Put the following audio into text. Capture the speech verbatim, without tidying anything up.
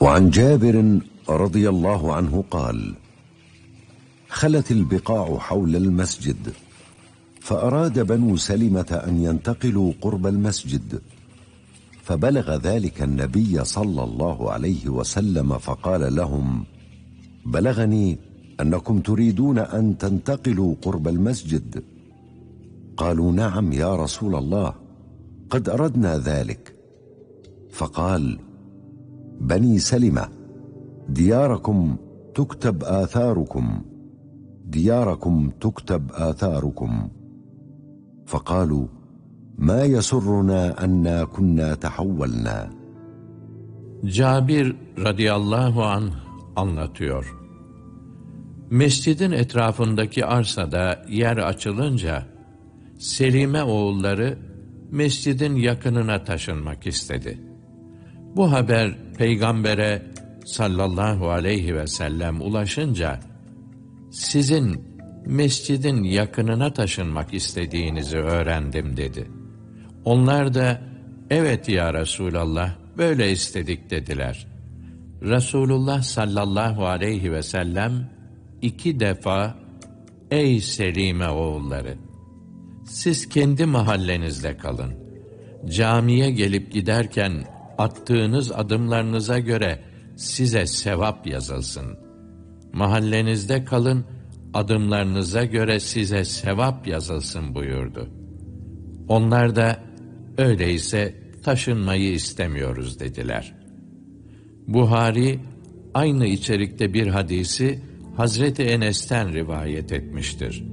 وعن جابر رضي الله عنه قال: خلت البقاع حول المسجد، فأراد بنو سلمة أن ينتقلوا قرب المسجد، فبلغ ذلك النبي صلى الله عليه وسلم فقال لهم: بلغني أنكم تريدون أن تنتقلوا قرب المسجد. قالوا: نعم يا رسول الله، قد أردنا ذلك. فقال: بني سلمة، دياركم تكتب آثاركم، دياركم تكتب آثاركم. فقالوا: ما يسرنا أنا كنا تحولنا. Cabir radıyallahu anh anlatıyor. Mescidin etrafındaki arsada yer açılınca Selime oğulları mescidin yakınına taşınmak istedi. Bu haber Peygamber'e sallallahu aleyhi ve sellem ulaşınca sizin mescidin yakınına taşınmak istediğinizi öğrendim dedi. Onlar da evet ya Resulallah, böyle istedik dediler. Resulullah sallallahu aleyhi ve sellem iki defa ey Selime oğulları, siz kendi mahallenizde kalın. Camiye gelip giderken attığınız adımlarınıza göre size sevap yazılsın. Mahallenizde kalın, adımlarınıza göre size sevap yazılsın buyurdu. Onlar da öyleyse taşınmayı istemiyoruz dediler. Buhari aynı içerikte bir hadisi Hazreti Enes'ten rivayet etmiştir.